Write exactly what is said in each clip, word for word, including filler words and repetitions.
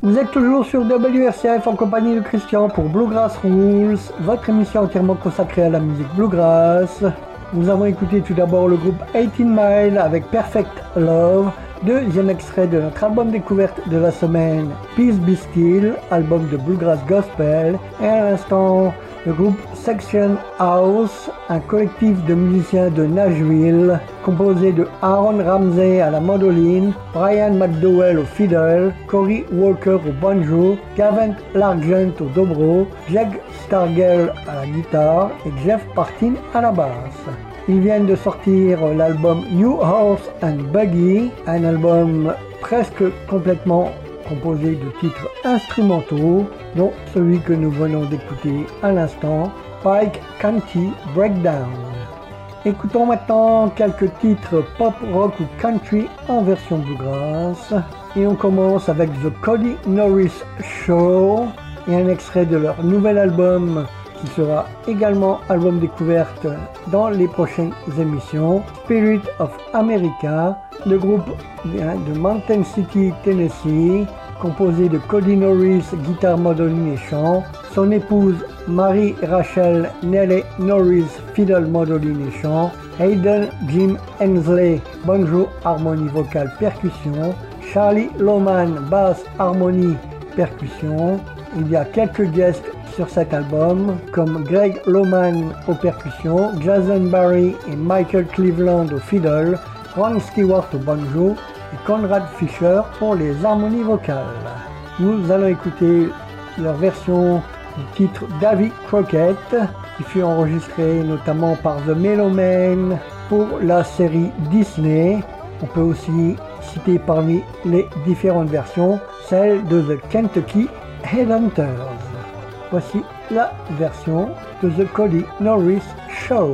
Vous êtes toujours sur W R C F en compagnie de Christian pour Bluegrass Rules, votre émission entièrement consacrée à la musique bluegrass. Nous avons écouté tout d'abord le groupe eighteen Mile avec Perfect Love, deuxième extrait de notre album découverte de la semaine, Peace Be Still, album de bluegrass gospel, et à l'instant le groupe Section House, un collectif de musiciens de Nashville, composé de Aaron Ramsey à la mandoline, Brian McDowell au fiddle, Cory Walker au banjo, Gavin Largent au dobro, Jake Stargell à la guitare et Jeff Partin à la basse. Ils viennent de sortir l'album New Horse and Buggy, un album presque complètement composé de titres instrumentaux, dont celui que nous venons d'écouter à l'instant, Pike County Breakdown. Écoutons maintenant quelques titres pop, rock ou country en version bluegrass. Et on commence avec The Cody Norris Show et un extrait de leur nouvel album qui sera également album découverte dans les prochaines émissions, Spirit of America. Le groupe vient de Mountain City, Tennessee, composé de Cody Norris, guitare, mandoline et chant, son épouse Marie Rachel Nellie Norris, fiddle, mandoline et chant, Hayden Jim Hensley, banjo, harmonie vocale, percussion, Charlie Loman, basse, harmonie, percussion. Il y a quelques guests sur cet album, comme Greg Loman aux percussions, Jason Barry et Michael Cleveland au fiddle, Ron Stewart au banjo et Conrad Fisher pour les harmonies vocales. Nous allons écouter leur version du titre Davy Crockett, qui fut enregistré notamment par The Mellomen pour la série Disney. On peut aussi citer parmi les différentes versions celle de The Kentucky Headhunters. Voici la version de The Cody Norris Show.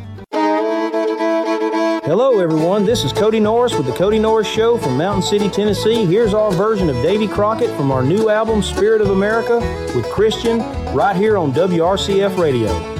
Hello everyone, this is Cody Norris with the Cody Norris Show from Mountain City, Tennessee. Here's our version of Davy Crockett from our new album, Spirit of America, with Christian, right here on W R C F Radio.